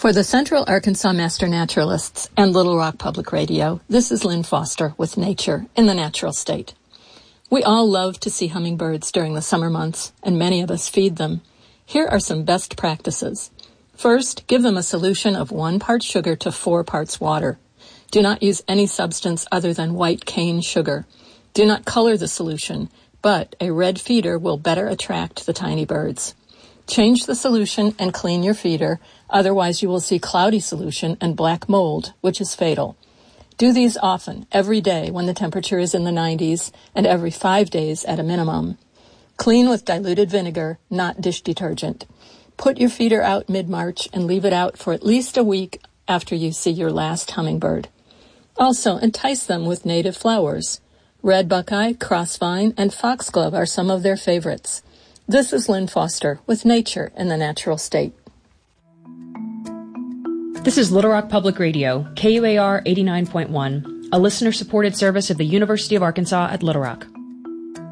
For the Central Arkansas Master Naturalists and Little Rock Public Radio, this is Lynn Foster with Nature in the Natural State. We all love to see hummingbirds during the summer months, and many of us feed them. Here are some best practices. First, give them a solution of 1 part sugar to 4 parts water. Do not use any substance other than white cane sugar. Do not color the solution, but a red feeder will better attract the tiny birds. Change the solution and clean your feeder, otherwise you will see cloudy solution and black mold, which is fatal. Do these often, every day when the temperature is in the 90s, and every 5 days at a minimum. Clean with diluted vinegar, not dish detergent. Put your feeder out mid-March and leave it out for at least a week after you see your last hummingbird. Also, entice them with native flowers. Red buckeye, crossvine, and foxglove are some of their favorites. This is Lynn Foster with Nature in the Natural State. This is Little Rock Public Radio, KUAR 89.1, a listener-supported service of the University of Arkansas at Little Rock.